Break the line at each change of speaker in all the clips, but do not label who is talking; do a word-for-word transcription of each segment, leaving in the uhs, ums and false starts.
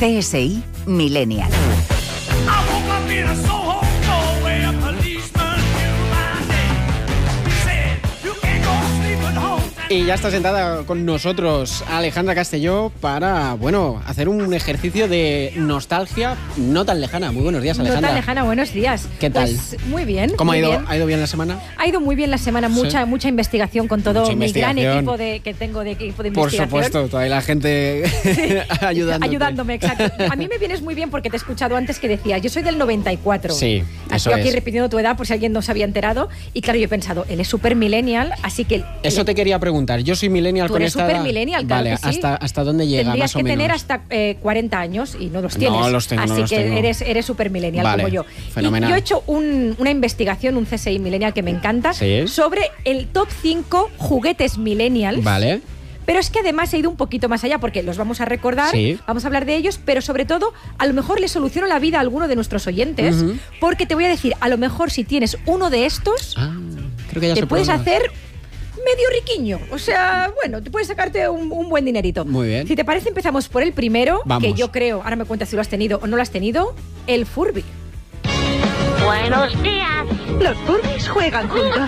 C S I Millennial.
Y ya está sentada con nosotros Alejandra Castelló para, bueno, hacer un ejercicio de nostalgia no tan lejana. Muy buenos días, Alejandra.
No tan lejana, buenos días.
¿Qué tal?
Pues muy bien.
¿Cómo
muy
ha ido?
bien.
¿Ha ido bien la semana?
Ha ido muy bien la semana, mucha
Sí.
mucha investigación con todo
Mucha
mi gran
investigación.
equipo de, que tengo de equipo de
Por
investigación.
supuesto, toda la gente ayudándote.
Ayudándome, exacto. A mí me vienes muy bien porque te he escuchado antes que decías, yo soy del noventa y cuatro.
Sí, eso
Estoy aquí
es.
repitiendo tu edad por si alguien no se había enterado. Y claro, yo he pensado, él es súper millennial, así que...
Eso te quería preguntar. Yo soy millennial
Tú
con
eres
esta edad.
súper millennial, claro
Vale,
que sí.
¿hasta, ¿hasta dónde llega
Tendrías
más o
que
menos?
tener hasta eh, cuarenta años y no los
No
tienes.
los tengo, no
Así
los
que
tengo.
eres, eres súper millennial
Vale,
como yo.
fenomenal.
Y yo he hecho un- una investigación, un C S I millennial que me encanta,
Sí.
sobre el top cinco juguetes millennials.
Vale.
Pero es que además he ido un poquito más allá porque los vamos a recordar,
Sí.
vamos a hablar de ellos, pero sobre todo a lo mejor le soluciono la vida a alguno de nuestros oyentes,
Ujú.
porque te voy a decir, a lo mejor si tienes uno de estos,
Ah, creo que ya
te
sé por
puedes
dónde vas.
hacer medio riquiño. O sea, bueno, te puedes sacarte un, un buen dinerito.
Muy bien.
Si te parece, empezamos por el primero,
Vamos.
que yo creo, ahora me cuentas si lo has tenido o no lo has tenido, el Furby.
Buenos días.
Los Furbies juegan juntos.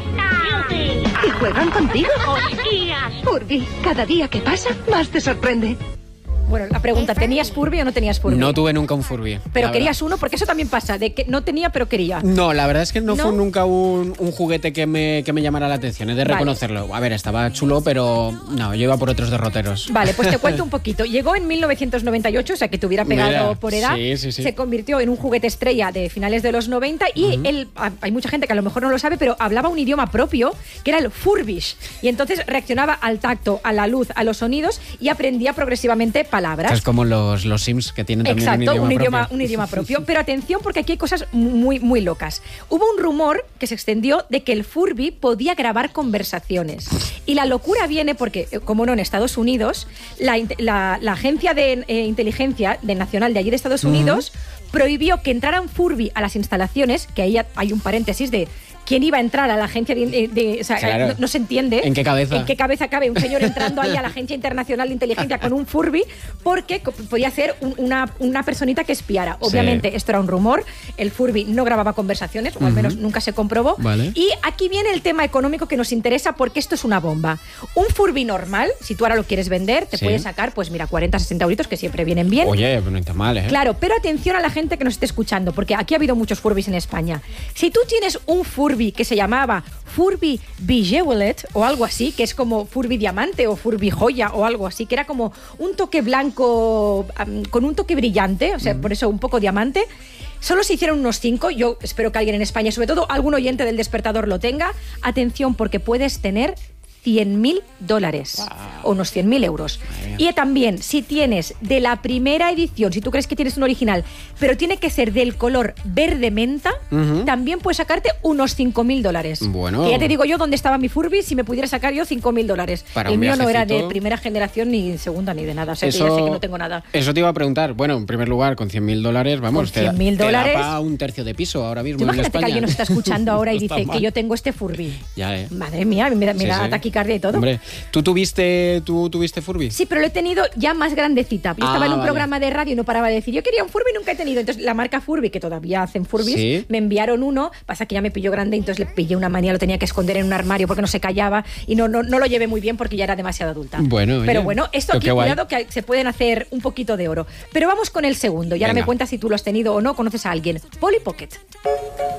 ¿Y juegan contigo?
Hostias.
Furby, cada día que pasa, más te sorprende.
Bueno, la pregunta, ¿tenías Furby o no tenías Furby?
No tuve nunca un Furby.
Pero
la
querías
verdad.
uno, porque eso también pasa, de que no tenía pero quería.
No, la verdad es que no,
¿No?
fue nunca un, un juguete que me, que me llamara la atención, he de
Vale.
reconocerlo. A ver, estaba chulo, pero no, yo iba por otros derroteros.
Vale, pues te cuento un poquito. Llegó en mil novecientos noventa y ocho, o sea que te hubiera pegado
Mira,
por edad.
sí, sí, sí.
Se convirtió en un juguete estrella de finales de los noventa y él, a- hay mucha gente que a lo mejor no lo sabe, pero hablaba un idioma propio que era el Furbish. Y entonces reaccionaba al tacto, a la luz, a los sonidos y aprendía progresivamente palabras.
Es como los, los Sims que tienen también
Exacto,
un
un
idioma,
idioma,
propio.
un idioma propio. Pero atención, porque aquí hay cosas muy, muy locas. Hubo un rumor que se extendió de que el Furby podía grabar conversaciones. Y la locura viene porque, eh, como no, en Estados Unidos, la, int- la- la agencia de eh, inteligencia de nacional de allí de Estados Unidos prohibió que entraran Furby a las instalaciones, que ahí hay un paréntesis de quién iba a entrar a la agencia de... de- de- o sea,
Claro.
no, no se entiende.
¿En qué cabeza?
¿En qué cabeza cabe un señor entrando ahí a la Agencia Internacional de Inteligencia con un Furby? Porque co- podía ser un- una, una personita que espiara. Obviamente, esto era un rumor. El Furby no grababa conversaciones, o al menos nunca se comprobó.
Vale.
Y aquí viene el tema económico que nos interesa porque esto es una bomba. Un Furby normal, si tú ahora lo quieres vender, te
Sí.
puede sacar, pues mira, cuarenta, sesenta euritos, que siempre vienen bien.
Oye, pero no está mal, ¿eh?
Claro, pero atención a la gente que nos esté escuchando, porque aquí ha habido muchos Furbys en España. Si tú tienes un Furby que se llamaba Furby Bejeweled o algo así, que es como Furby Diamante o Furby Joya o algo así, que era como un toque blanco am, con un toque brillante, o sea, por eso un poco diamante. Solo se hicieron unos cinco, yo espero que alguien en España, sobre todo algún oyente del Despertador lo tenga. Atención, porque puedes tener cien mil dólares o unos cien mil euros. Y también, si tienes de la primera edición, si tú crees que tienes un original, pero tiene que ser del color verde menta,
Ujú.
también puedes sacarte unos cinco mil dólares.
Bueno.
Que ya te digo yo dónde estaba mi Furby si me pudiera sacar yo cinco mil dólares.
Para
El
un
mío no era de
viajecito.
primera generación, ni segunda, ni de nada. O sea, que ya sé que no tengo nada.
Eso te iba a preguntar. Bueno, en primer lugar, con cien mil dólares, vamos,
Con
te da-
cien mil
te da
dólares.
pa' un tercio de piso ahora mismo
Tú
en
imagínate que
España.
alguien nos está escuchando ahora y
No está
dice
mal.
que yo tengo este Furby.
Ya, eh.
Madre mía, me da, me
Sí,
da
sí.
taquicardia y todo.
Hombre, ¿tú tuviste, tú tuviste Furby?
Sí, pero lo he tenido ya más grandecita. Yo
Ah,
estaba en un
vale.
programa de radio y no paraba de decir, yo quería un Furby, nunca he tenido. Entonces, la marca Furby, que todavía hacen Furbys,
Sí.
me enviaron uno. Pasa que ya me pilló grande, entonces le pillé una manía, lo tenía que esconder en un armario porque no se callaba y no, no, no lo llevé muy bien porque ya era demasiado adulta.
Bueno,
Pero
oye,
bueno, esto
pero
aquí,
qué guay.
cuidado, que se pueden hacer un poquito de oro. Pero vamos con el segundo. Y ahora
Venga.
me cuentas si tú lo has tenido o no, conoces a alguien. Polly Pocket.